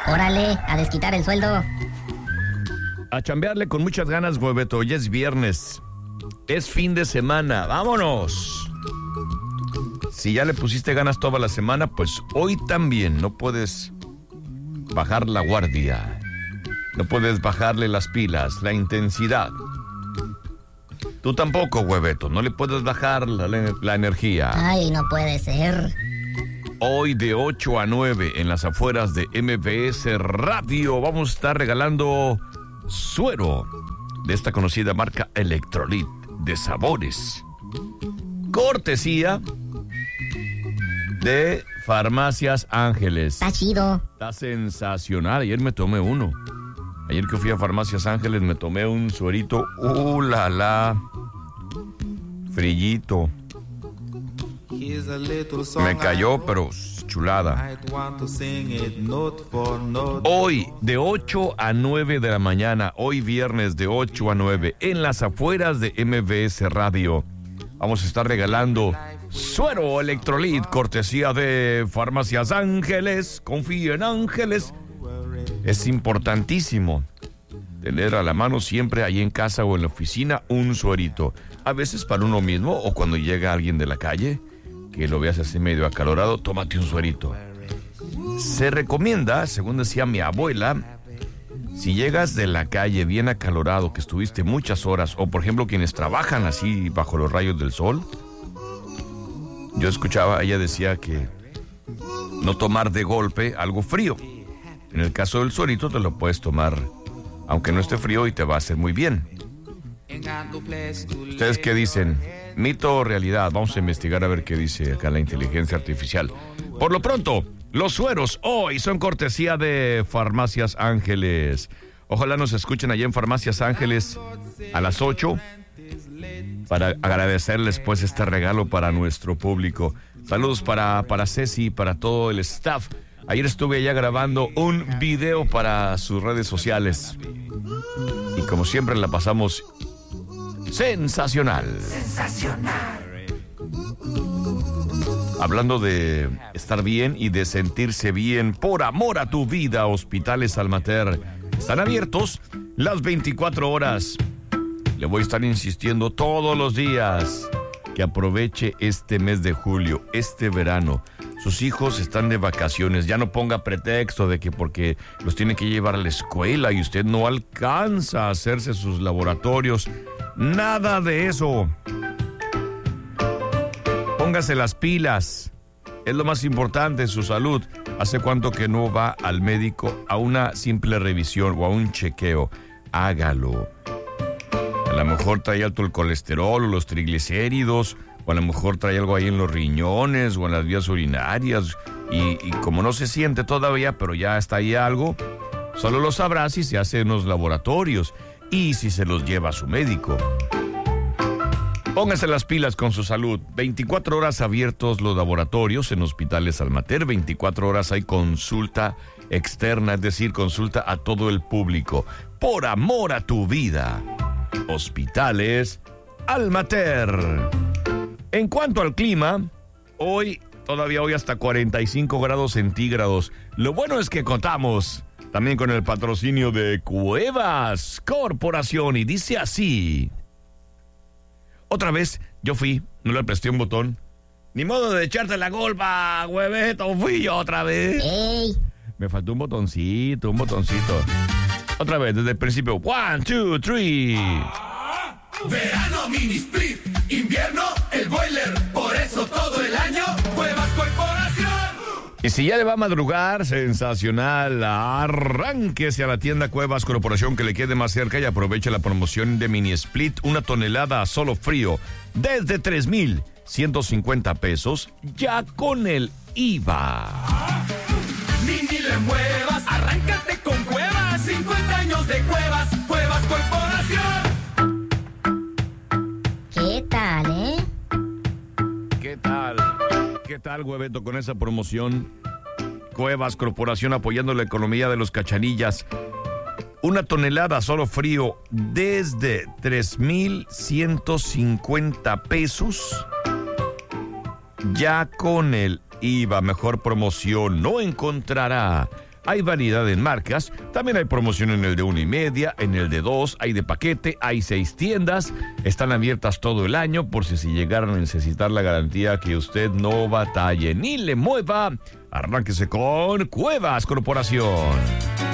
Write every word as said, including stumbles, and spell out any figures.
Órale, a desquitar el sueldo. A chambearle con muchas ganas, Hueveto. Hoy es viernes. Es fin de semana. ¡Vámonos! Si ya le pusiste ganas toda la semana, pues hoy también no puedes bajar la guardia. No puedes bajarle las pilas, la intensidad. Tú tampoco, Hueveto. No le puedes bajar la, la energía. Ay, no puede ser. Hoy de ocho a nueve en las afueras de M V S Radio vamos a estar regalando suero de esta conocida marca Electrolit de sabores. Cortesía de Farmacias Ángeles. Está chido. Está sensacional. Ayer me tomé uno. Ayer que fui a Farmacias Ángeles me tomé un suerito. ¡Uh, la, la! Frillito. Me cayó, pero chulada. Hoy, de ocho a nueve de la mañana, hoy viernes de ocho a nueve, en las afueras de M V S Radio, vamos a estar regalando suero Electrolit, cortesía de Farmacias Ángeles. Confía en Ángeles. Es importantísimo tener a la mano siempre ahí en casa o en la oficina un suerito. A veces para uno mismo o cuando llega alguien de la calle, que lo veas así medio acalorado, tómate un suerito. Se recomienda, según decía mi abuela, si llegas de la calle bien acalorado, que estuviste muchas horas, o por ejemplo quienes trabajan así bajo los rayos del sol, yo escuchaba, ella decía que no tomar de golpe algo frío. En el caso del suerito te lo puedes tomar aunque no esté frío y te va a hacer muy bien. ¿Ustedes qué dicen? ¿Mito o realidad? Vamos a investigar a ver qué dice acá la inteligencia artificial. Por lo pronto, los sueros hoy son cortesía de Farmacias Ángeles. Ojalá nos escuchen allá en Farmacias Ángeles a las ocho para agradecerles pues este regalo para nuestro público. Saludos para, para Ceci, para todo el staff. Ayer estuve allá grabando un video para sus redes sociales. Y como siempre la pasamos sensacional. Sensacional. Hablando de estar bien y de sentirse bien, por amor a tu vida, Hospitales Almater están abiertos las veinticuatro horas. Le voy a estar insistiendo todos los días que aproveche este mes de julio, este verano. Sus hijos están de vacaciones, ya no ponga pretexto de que porque los tiene que llevar a la escuela y usted no alcanza a hacerse sus laboratorios. Nada de eso. Póngase las pilas. Es lo más importante, su salud. ¿Hace cuánto que no va al médico a una simple revisión o a un chequeo? Hágalo. A lo mejor trae alto el colesterol o los triglicéridos, o a lo mejor trae algo ahí en los riñones o en las vías urinarias, y, y como no se siente todavía, pero ya está ahí algo, solo lo sabrá si se hace en los laboratorios y si se los lleva a su médico. Póngase las pilas con su salud. veinticuatro horas abiertos los laboratorios en Hospitales Almater, veinticuatro horas hay consulta externa, es decir, consulta a todo el público. Por amor a tu vida. Hospitales Almater. En cuanto al clima, hoy, todavía hoy hasta cuarenta y cinco grados centígrados. Lo bueno es que contamos también con el patrocinio de Cuevas Corporación y dice así. Otra vez, yo fui, no le presté un botón. Ni modo de echarte la culpa, hueveto, fui yo otra vez. ¡Ey! Me faltó un botoncito, un botoncito. Otra vez, desde el principio. One, two, three. Verano mini split, invierno el boiler, por eso todo el año Cuevas Corporación. Y si ya le va a madrugar, sensacional, arránquese a la tienda Cuevas Corporación que le quede más cerca y aproveche la promoción de mini split, una tonelada a solo frío, desde tres mil ciento cincuenta pesos, ya con el I V A. Mini le muevas, arráncate con Cuevas, cincuenta años de Cuevas, Cuevas Corporación. ¿Qué tal, eh? ¿Qué tal? ¿Qué tal, hueveto, con esa promoción? Cuevas Corporación apoyando la economía de los cachanillas. Una tonelada solo frío desde tres mil ciento cincuenta pesos. Ya con el I V A, mejor promoción no encontrará. Hay variedad en marcas. También hay promoción en el de una y media, en el de dos, hay de paquete, hay seis tiendas. Están abiertas todo el año por si se llegaran a necesitar la garantía que usted no batalle ni le mueva. Arránquese con Cuevas Corporación.